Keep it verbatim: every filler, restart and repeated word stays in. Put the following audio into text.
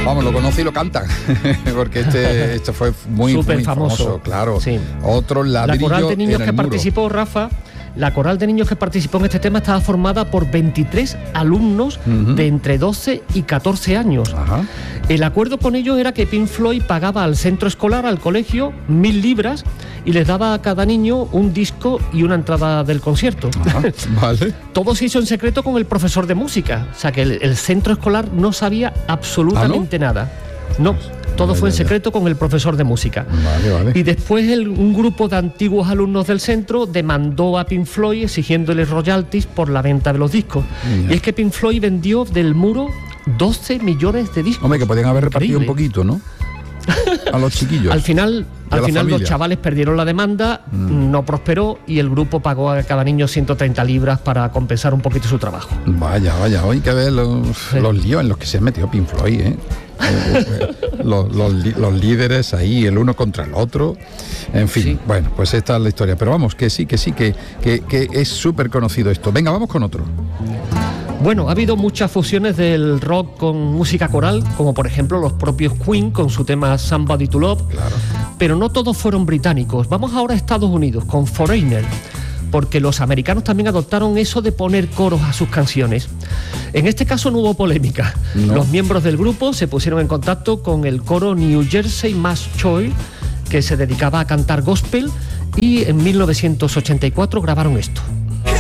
Vamos, lo conoce y lo canta, porque este, este fue muy, muy famoso. famoso, claro. Sí. Otro ladrillo. La coral de niños en el que muro. participó, Rafa, la coral de niños que participó en este tema estaba formada por veintitrés alumnos uh-huh. de entre doce y catorce años. Ajá. El acuerdo con ellos era que Pink Floyd pagaba al centro escolar, al colegio, mil libras y les daba a cada niño un disco y una entrada del concierto. Ajá, vale. Todo se hizo en secreto con el profesor de música, o sea que el, el centro escolar no sabía absolutamente ¿Ah, no? nada. No, todo vale, fue en secreto con el profesor de música. Vale, vale. Y después el, un grupo de antiguos alumnos del centro demandó a Pink Floyd exigiéndoles royalties por la venta de los discos. Mira. Y es que Pink Floyd vendió del muro doce millones de discos. Hombre, que podían haber repartido un poquito, ¿no? A los chiquillos. Al final, al final los chavales perdieron la demanda, mm. no prosperó y el grupo pagó a cada niño ciento treinta libras para compensar un poquito su trabajo. Vaya, vaya, hoy hay que ver los, sí. los líos en los que se metió Pink Floyd, ¿eh? los, los, los líderes ahí, el uno contra el otro. En fin, sí. bueno, pues esta es la historia. Pero vamos, que sí, que sí, que, que, que es súper conocido esto. Venga, vamos con otro. Bueno, ha habido muchas fusiones del rock con música coral, como por ejemplo los propios Queen con su tema Somebody to Love, claro. pero no todos fueron británicos. Vamos ahora a Estados Unidos con Foreigner, porque los americanos también adoptaron eso de poner coros a sus canciones. En este caso no hubo polémica. No. Los miembros del grupo se pusieron en contacto con el coro New Jersey Mass Choir, que se dedicaba a cantar gospel, y en mil novecientos ochenta y cuatro grabaron esto.